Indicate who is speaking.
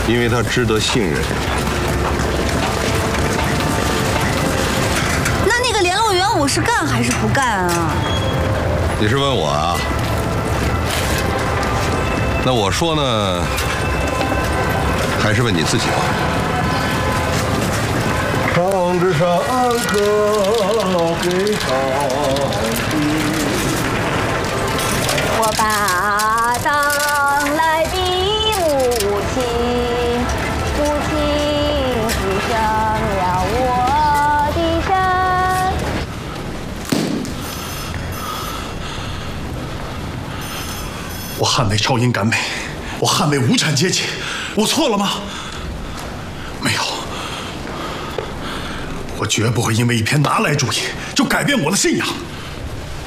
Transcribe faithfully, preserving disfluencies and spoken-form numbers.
Speaker 1: 因为他值得信任。
Speaker 2: 那那个联络员，我是干还是不干啊？
Speaker 1: 你是问我啊？那我说呢，还是问你自己吧。唱支山歌给上帝。
Speaker 2: 我把当来的母亲，母亲只想要我的山。
Speaker 3: 我捍卫超英赶美，我捍卫无产阶级，我错了吗？没有，我绝不会因为一篇拿来主义就改变我的信仰。